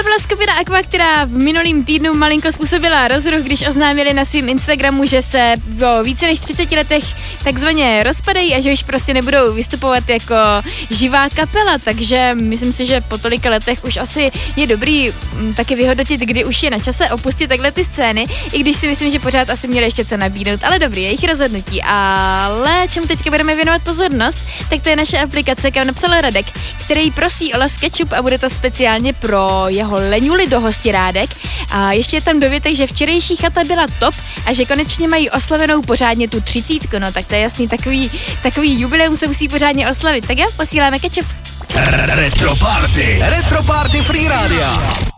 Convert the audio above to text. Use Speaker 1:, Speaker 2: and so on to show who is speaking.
Speaker 1: byla skupina Aqua, která v minulým týdnu malinko způsobila rozruch, když oznámili na svém Instagramu, že se po více než 30 letech takzvaně rozpadají a že už prostě nebudou vystupovat jako živá kapela, takže myslím si, že po tolika letech už asi je dobrý taky vyhodnotit, kdy už je na čase opustit takhle ty scény, i když si myslím, že pořád asi měli ještě co nabídnout, ale dobrý, jejich rozhodnutí. Ale čemu teďka budeme věnovat pozornost, tak to je naše aplikace, kam napsal Radek, který prosí o Las Ketchup a bude to speciálně pro jeho Leňuli do Hostyrádek. A ještě je tam dovětek, že včerejší chata byla top a že konečně mají oslavenou pořádně tu 30, no tak to je jasný, takový jubileum se musí pořádně oslavit. Tak jo, posíláme Ketchup.
Speaker 2: Retro Party Free Rádia.